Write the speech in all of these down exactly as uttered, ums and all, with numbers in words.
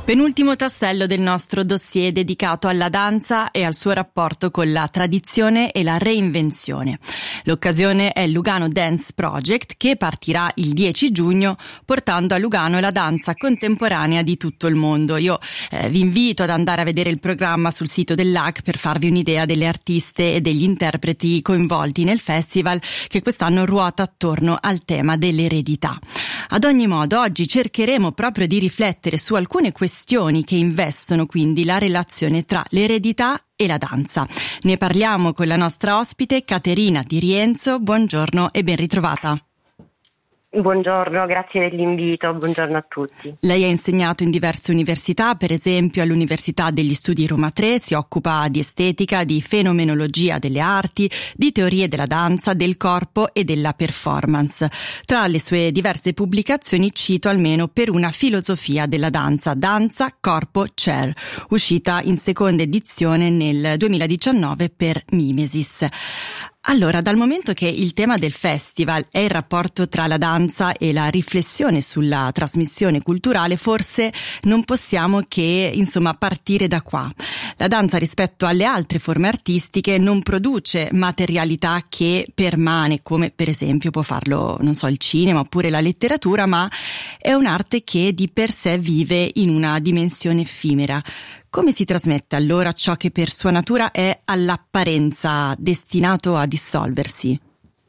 Penultimo tassello del nostro dossier dedicato alla danza e al suo rapporto con la tradizione e la reinvenzione. L'occasione è il Lugano Dance Project, che partirà il dieci giugno portando a Lugano la danza contemporanea di tutto il mondo. Io eh, vi invito ad andare a vedere il programma sul sito dell'A C per farvi un'idea delle artiste e degli interpreti coinvolti nel festival, che quest'anno ruota attorno al tema dell'eredità. Ad ogni modo, oggi cercheremo proprio di riflettere su alcune questioni che investono quindi la relazione tra l'eredità e la danza. Ne parliamo con la nostra ospite Caterina Di Rienzo. Buongiorno e ben ritrovata. Buongiorno, grazie dell'invito, buongiorno a tutti. Lei ha insegnato in diverse università, per esempio all'Università degli Studi Roma tre, si occupa di estetica, di fenomenologia delle arti, di teorie della danza, del corpo e della performance. Tra le sue diverse pubblicazioni cito almeno Per una filosofia della danza, Danza, Corpo, Chair, uscita in seconda edizione nel duemiladiciannove per Mimesis. Allora, dal momento che il tema del festival è il rapporto tra la danza e la riflessione sulla trasmissione culturale, forse non possiamo che, insomma, partire da qua. La danza, rispetto alle altre forme artistiche, non produce materialità che permane, come per esempio può farlo, non so, il cinema oppure la letteratura, ma è un'arte che di per sé vive in una dimensione effimera. Come si trasmette allora ciò che per sua natura è all'apparenza destinato a dissolversi?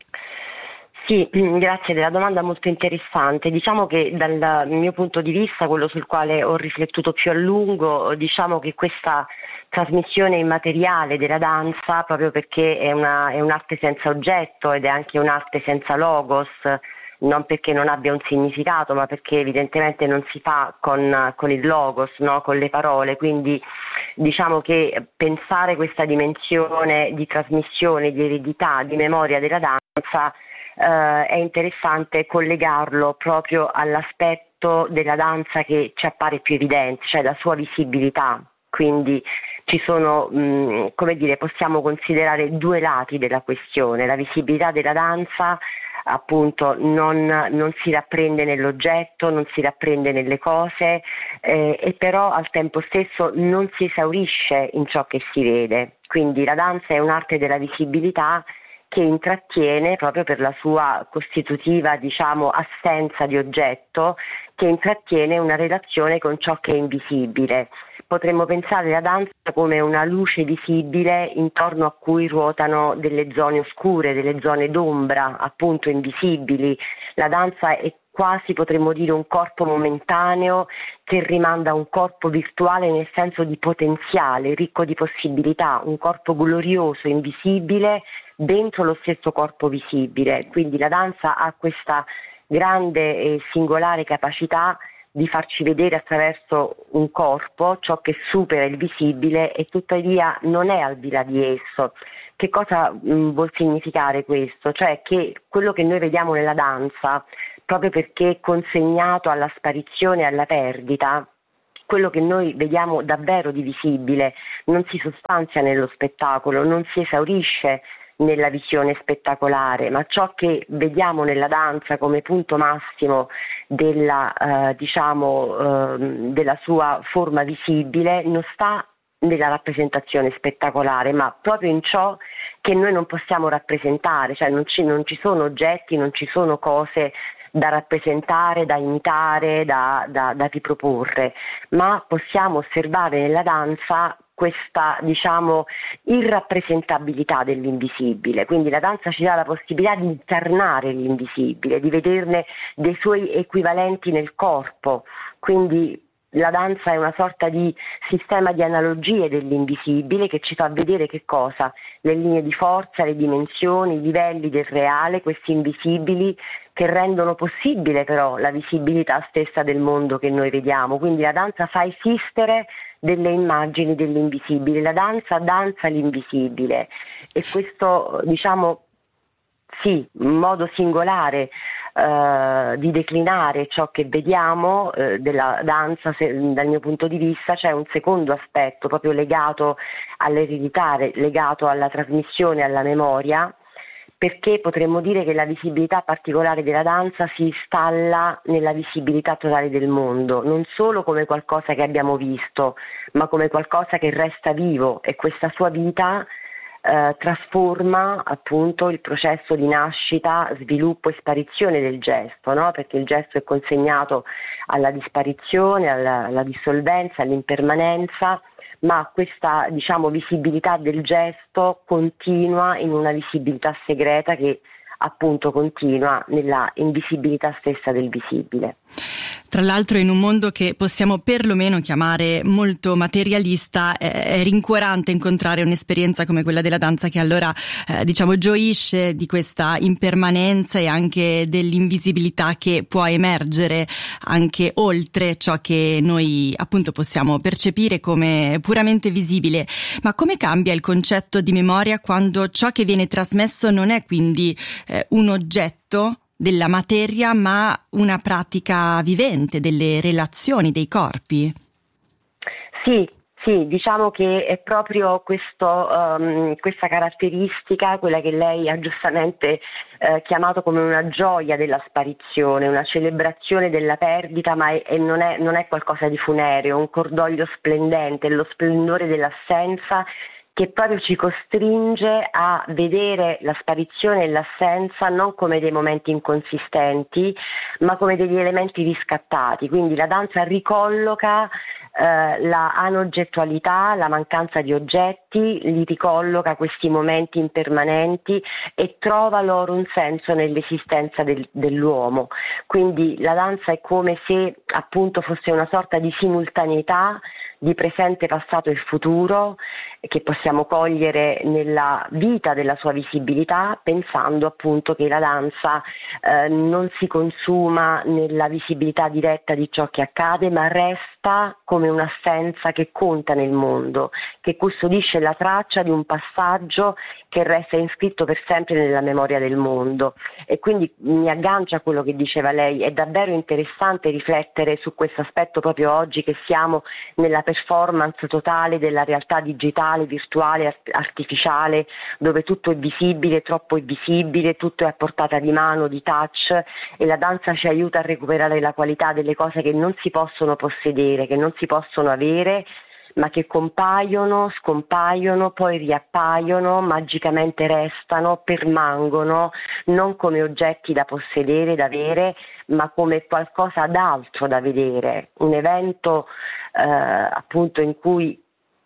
Sì, grazie della domanda molto interessante. Diciamo che dal mio punto di vista, quello sul quale ho riflettuto più a lungo, diciamo che questa trasmissione immateriale della danza, proprio perché è, una, è un'arte senza oggetto ed è anche un'arte senza logos, non perché non abbia un significato, ma perché evidentemente non si fa con, con il logos, no? Con le parole, quindi diciamo che pensare questa dimensione di trasmissione, di eredità, di memoria della danza eh, è interessante collegarlo proprio all'aspetto della danza che ci appare più evidente, cioè la sua visibilità. Quindi ci sono, mh, come dire, possiamo considerare due lati della questione: la visibilità della danza appunto non, non si rapprende nell'oggetto, non si rapprende nelle cose, eh, e però al tempo stesso non si esaurisce in ciò che si vede. Quindi la danza è un'arte della visibilità che intrattiene proprio per la sua costitutiva, diciamo, assenza di oggetto, che intrattiene una relazione con ciò che è invisibile. Potremmo pensare alla danza come una luce visibile intorno a cui ruotano delle zone oscure, delle zone d'ombra, appunto invisibili. La danza è quasi, potremmo dire, un corpo momentaneo che rimanda a un corpo virtuale nel senso di potenziale, ricco di possibilità, un corpo glorioso, invisibile, dentro lo stesso corpo visibile. Quindi la danza ha questa grande e singolare capacità di farci vedere attraverso un corpo ciò che supera il visibile e tuttavia non è al di là di esso. Che cosa mh, vuol significare questo? Cioè che quello che noi vediamo nella danza, proprio perché è consegnato alla sparizione e alla perdita, quello che noi vediamo davvero di visibile non si sostanzia nello spettacolo, non si esaurisce nella visione spettacolare, ma ciò che vediamo nella danza come punto massimo della, eh, diciamo, eh, della sua forma visibile non sta nella rappresentazione spettacolare, ma proprio in ciò che noi non possiamo rappresentare, cioè non ci, non ci sono oggetti, non ci sono cose da rappresentare, da imitare, da, da, da riproporre, ma possiamo osservare nella danza questa, diciamo, irrappresentabilità dell'invisibile. Quindi la danza ci dà la possibilità di incarnare l'invisibile, di vederne dei suoi equivalenti nel corpo. Quindi la danza è una sorta di sistema di analogie dell'invisibile che ci fa vedere che cosa? Le linee di forza, le dimensioni, i livelli del reale, questi invisibili che rendono possibile però la visibilità stessa del mondo che noi vediamo. Quindi la danza fa esistere delle immagini dell'invisibile, la danza danza l'invisibile e questo, diciamo, sì, un modo singolare Uh, di declinare ciò che vediamo uh, della danza, se, dal mio punto di vista c'è un secondo aspetto proprio legato all'eredità, legato alla trasmissione, alla memoria, perché potremmo dire che la visibilità particolare della danza si installa nella visibilità totale del mondo, non solo come qualcosa che abbiamo visto, ma come qualcosa che resta vivo, e questa sua vita eh, trasforma appunto il processo di nascita, sviluppo e sparizione del gesto, no? Perché il gesto è consegnato alla disparizione, alla, alla dissolvenza, all'impermanenza, ma questa, diciamo, visibilità del gesto continua in una visibilità segreta che appunto continua nella invisibilità stessa del visibile. Tra l'altro, in un mondo che possiamo perlomeno chiamare molto materialista, è rincuorante incontrare un'esperienza come quella della danza, che allora eh, diciamo gioisce di questa impermanenza e anche dell'invisibilità che può emergere anche oltre ciò che noi appunto possiamo percepire come puramente visibile. Ma come cambia il concetto di memoria quando ciò che viene trasmesso non è quindi eh, un oggetto della materia, ma una pratica vivente delle relazioni, dei corpi? Sì, sì, diciamo che è proprio questo, um, questa caratteristica, quella che lei ha giustamente eh, chiamato come una gioia della sparizione, una celebrazione della perdita, ma è, e non, è, non è qualcosa di funereo, un cordoglio splendente, lo splendore dell'assenza, che proprio ci costringe a vedere la sparizione e l'assenza non come dei momenti inconsistenti, ma come degli elementi riscattati. Quindi la danza ricolloca eh, la anoggettualità, la mancanza di oggetti, li ricolloca questi momenti impermanenti e trova loro un senso nell'esistenza del, dell'uomo. Quindi la danza è come se appunto fosse una sorta di simultaneità di presente, passato e futuro, che possiamo cogliere nella vita della sua visibilità, pensando appunto che la danza eh, non si consuma nella visibilità diretta di ciò che accade, ma resta come un'assenza che conta nel mondo, che custodisce la traccia di un passaggio che resta iscritto per sempre nella memoria del mondo. E quindi mi aggancio a quello che diceva lei, è davvero interessante riflettere su questo aspetto proprio oggi che siamo nella performance totale della realtà digitale, virtuale, art- artificiale, dove tutto è visibile, troppo è visibile, tutto è a portata di mano, di touch, e la danza ci aiuta a recuperare la qualità delle cose che non si possono possedere, che non si possono avere, ma che compaiono, scompaiono, poi riappaiono, magicamente restano, permangono, non come oggetti da possedere, da avere, ma come qualcosa d'altro da vedere, un evento eh, appunto in cui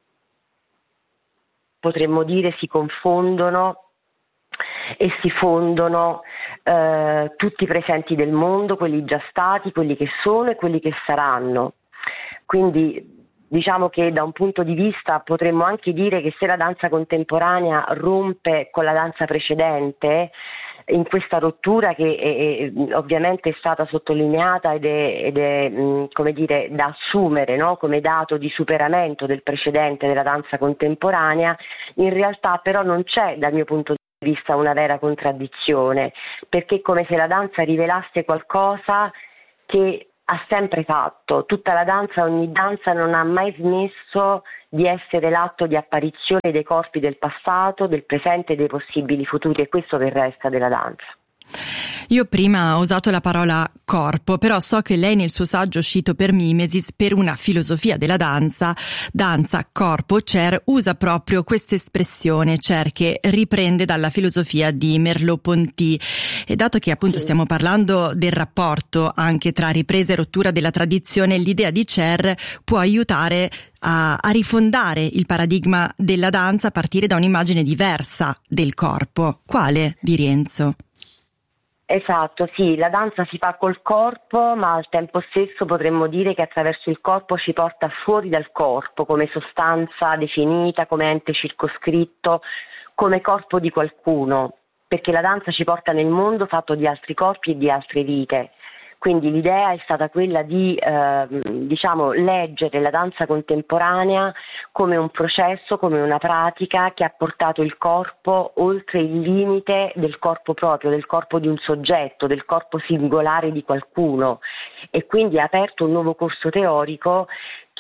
potremmo dire si confondono e si fondono eh, tutti i presenti del mondo, quelli già stati, quelli che sono e quelli che saranno. Quindi diciamo che da un punto di vista potremmo anche dire che se la danza contemporanea rompe con la danza precedente, in questa rottura che è, è, ovviamente è stata sottolineata ed è, ed è mh, come dire, da assumere, no? Come dato di superamento del precedente della danza contemporanea, in realtà però non c'è dal mio punto di vista una vera contraddizione, perché è come se la danza rivelasse qualcosa che ha sempre fatto. Tutta la danza, ogni danza non ha mai smesso di essere l'atto di apparizione dei corpi del passato, del presente e dei possibili futuri, e questo che resta della danza. Io prima ho usato la parola corpo, però so che lei nel suo saggio uscito per Mimesis, per una filosofia della danza, danza, corpo, Cer, usa proprio questa espressione, Cer, che riprende dalla filosofia di Merleau-Ponty. E dato che appunto Sì. stiamo parlando del rapporto anche tra ripresa e rottura della tradizione, l'idea di Cer può aiutare a, a rifondare il paradigma della danza a partire da un'immagine diversa del corpo. Quale, di Rienzo? Esatto, sì, la danza si fa col corpo, ma al tempo stesso potremmo dire che attraverso il corpo ci porta fuori dal corpo, come sostanza definita, come ente circoscritto, come corpo di qualcuno, perché la danza ci porta nel mondo fatto di altri corpi e di altre vite. Quindi l'idea è stata quella di eh, diciamo, leggere la danza contemporanea come un processo, come una pratica che ha portato il corpo oltre il limite del corpo proprio, del corpo di un soggetto, del corpo singolare di qualcuno, e quindi ha aperto un nuovo corso teorico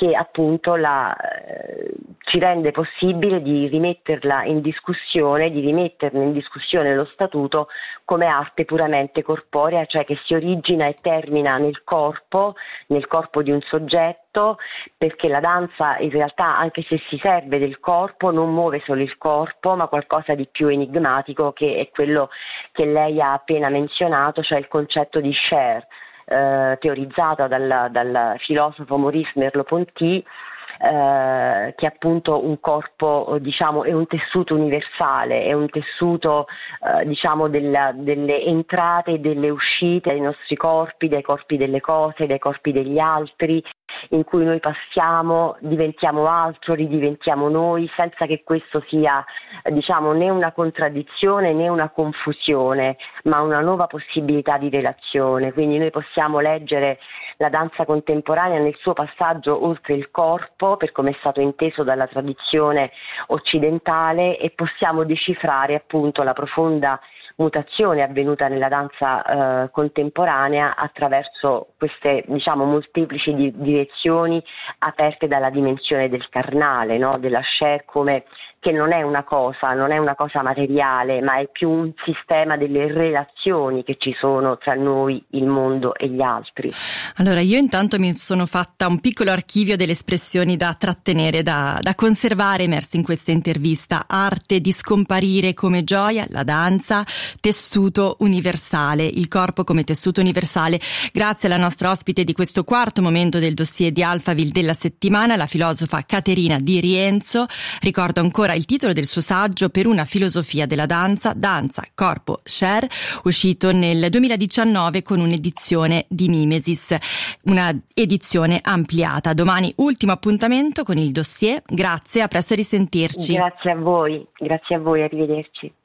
che appunto la, eh, ci rende possibile di rimetterla in discussione, di rimetterne in discussione lo statuto come arte puramente corporea, cioè che si origina e termina nel corpo, nel corpo di un soggetto, perché la danza in realtà, anche se si serve del corpo, non muove solo il corpo, ma qualcosa di più enigmatico, che è quello che lei ha appena menzionato, cioè il concetto di share, eh, teorizzato dal, dal filosofo Maurice Merleau-Ponty, Eh, che appunto un corpo, diciamo, è un tessuto universale, è un tessuto eh, diciamo della, delle entrate e delle uscite dei nostri corpi, dai corpi delle cose, dai corpi degli altri, in cui noi passiamo, diventiamo altro, ridiventiamo noi, senza che questo sia, diciamo, né una contraddizione né una confusione, ma una nuova possibilità di relazione. Quindi noi possiamo leggere la danza contemporanea nel suo passaggio oltre il corpo, per come è stato inteso dalla tradizione occidentale, e possiamo decifrare appunto la profonda mutazione avvenuta nella danza eh, contemporanea attraverso queste, diciamo, molteplici di- direzioni aperte dalla dimensione del carnale, no? Della share, come che non è una cosa, non è una cosa materiale, ma è più un sistema delle relazioni che ci sono tra noi, il mondo e gli altri. Allora, io intanto mi sono fatta un piccolo archivio delle espressioni da trattenere, da, da conservare emerse in questa intervista. Arte di scomparire come gioia, la danza, tessuto universale, il corpo come tessuto universale. Grazie alla nostra ospite di questo quarto momento del dossier di Alphaville della settimana, la filosofa Caterina Di Rienzo. Ricordo ancora il titolo del suo saggio Per una filosofia della danza, Danza, Corpo, Share, uscito nel duemiladiciannove con un'edizione di Mimesis, una edizione ampliata. Domani ultimo appuntamento con il dossier. Grazie, a presto, a risentirci. Grazie a voi, grazie a voi, arrivederci.